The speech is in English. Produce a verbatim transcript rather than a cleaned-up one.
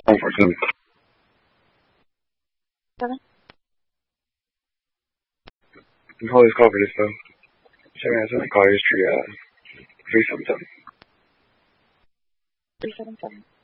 Unfortunately. Seven? The call is call for this though. seven nine seven call history, uh, three seven seven. three seven seven.